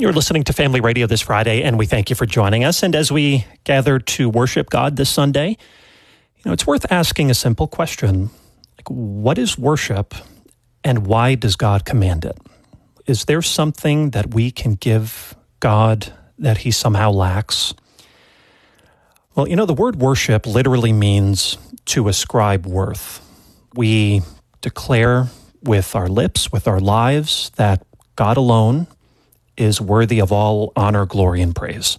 You're listening to Family Radio this Friday, and we thank you for joining us. And as we gather to worship God this Sunday, it's worth asking a simple question. What is worship, and why does God command it? Is there something that we can give God that he somehow lacks? Well, the word worship literally means to ascribe worth. We declare with our lips, with our lives, that God alone is worthy of all honor, glory, and praise.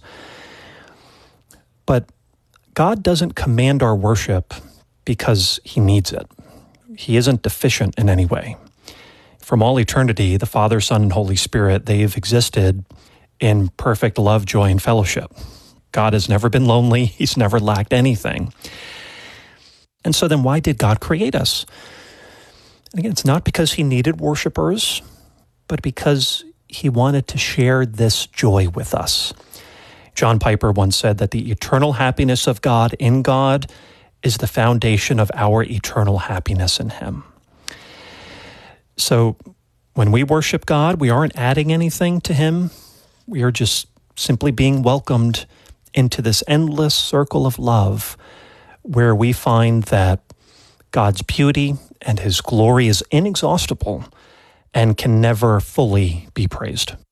But God doesn't command our worship because he needs it. He isn't deficient in any way. From all eternity, the Father, Son, and Holy Spirit, they've existed in perfect love, joy, and fellowship. God has never been lonely. He's never lacked anything. And so then why did God create us? And again, it's not because he needed worshipers, but because he wanted to share this joy with us. John Piper once said that the eternal happiness of God in God is the foundation of our eternal happiness in him. So when we worship God, we aren't adding anything to him. We are just simply being welcomed into this endless circle of love where we find that God's beauty and his glory is inexhaustible and can never fully be praised.